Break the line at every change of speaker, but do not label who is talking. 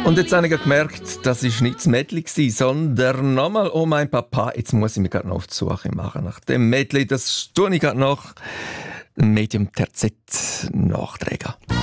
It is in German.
Und jetzt habe ich gemerkt, das war nicht das Medley, sondern nochmal «Oh mein Papa». Jetzt muss ich mich gerade noch auf die Suche machen nach dem Medley. Das tue ich gerade noch. Ein Medium Terzett Nachträger.